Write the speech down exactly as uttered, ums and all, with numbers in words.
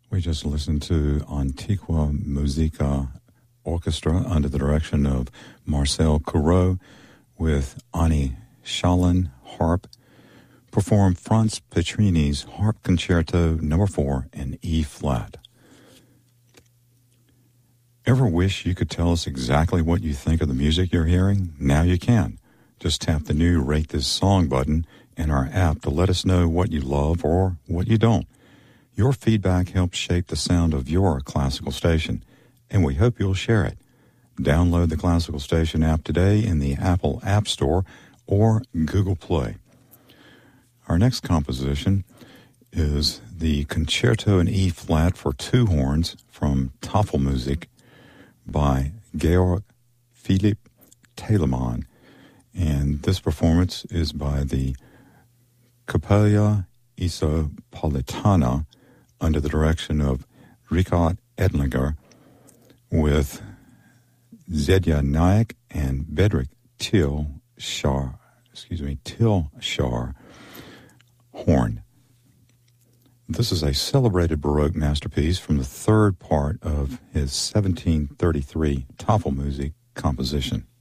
We just listened to Antiqua Musica Orchestra under the direction of Marcel Courreau with Annie Schallen harp perform Franz Petrini's Harp Concerto Number four in E flat. Ever wish you could tell us exactly what you think of the music you're hearing? Now you can. Just tap the new Rate This Song button in our app to let us know what you love or what you don't. Your feedback helps shape the sound of your classical station, and we hope you'll share it. Download the Classical Station app today in the Apple App Store or Google Play. Our next composition is the Concerto in E flat for two horns from Tafelmusik by Georg Philipp Telemann, and this performance is by the Capella Isopolitana under the direction of Richard Edlinger with Zedja Naik and Bedřich Tilschar, excuse me, Tilschar horn. This is a celebrated Baroque masterpiece from the third part of his seventeen thirty-three Tafelmusik composition.